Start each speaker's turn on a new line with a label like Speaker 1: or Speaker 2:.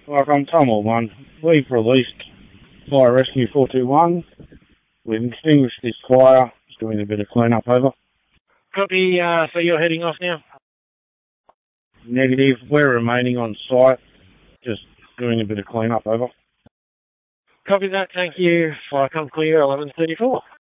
Speaker 1: Like I'm Tummel 1. We've released Fire Rescue 421. We've extinguished this fire. Just doing a bit of clean-up, over.
Speaker 2: Copy, so you're heading off now?
Speaker 1: Negative. We're remaining on site. Just doing a bit of clean-up, over.
Speaker 2: Copy that, thank you. Fire come clear, 11:34.